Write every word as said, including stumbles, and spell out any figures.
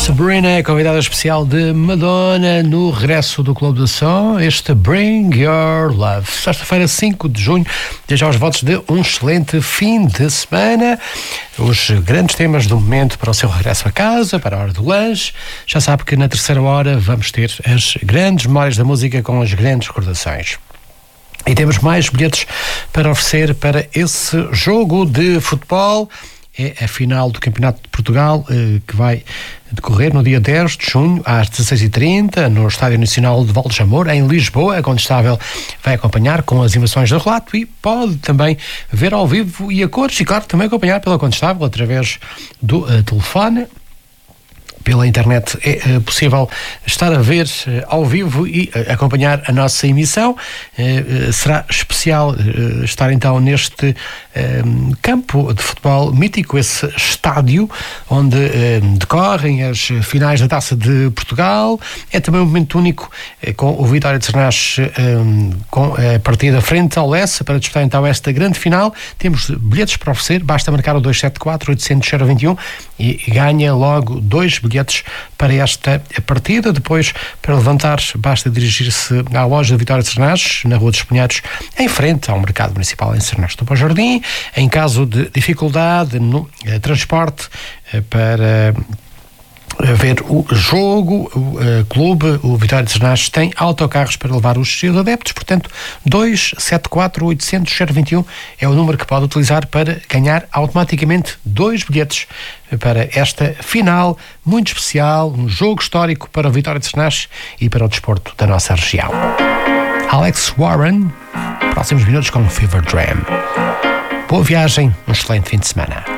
Sabrina, convidada especial de Madonna no regresso do Clube do Som, este Bring Your Love. Sexta-feira, cinco de junho, desde aos votos de um excelente fim de semana. Os grandes temas do momento para o seu regresso a casa, para a hora do lanche. Já sabe que na terceira hora vamos ter as grandes memórias da música com as grandes recordações. E temos mais bilhetes para oferecer para esse jogo de futebol. É a final do Campeonato de Portugal, eh, que vai decorrer no dia dez de junho, às dezasseis e trinta, no Estádio Nacional de Valdemoro, em Lisboa. A Condestável vai acompanhar com as emoções do relato e pode também ver ao vivo e a cores, e claro, também acompanhar pela Condestável através do uh, telefone. Pela internet é uh, possível estar a ver uh, ao vivo e uh, acompanhar a nossa emissão. Uh, uh, será especial uh, estar então neste uh, campo de futebol mítico, esse estádio onde uh, decorrem as finais da Taça de Portugal. É também um momento único uh, com o Vitória de Sernás uh, com a partida frente ao Lessa para disputar então esta grande final. Temos bilhetes para oferecer, basta marcar o dois sete quatro, oito zero zero, dois um e ganha logo dois bilhetes para esta partida. Depois, para levantar, basta dirigir-se à loja de Vitória de Sernás, na Rua dos Punhados, em frente ao Mercado Municipal em Sernás do Bom Jardim. Em caso de dificuldade no eh, transporte eh, para ver o jogo, o uh, clube, o Vitória de Sernás, tem autocarros para levar os seus adeptos. Portanto, dois sete quatro, oito zero zero, dois um é o número que pode utilizar para ganhar automaticamente dois bilhetes para esta final muito especial, um jogo histórico para o Vitória de Sernás e para o desporto da nossa região. Alex Warren, próximos minutos com Fever Dream. Boa viagem, um excelente fim de semana.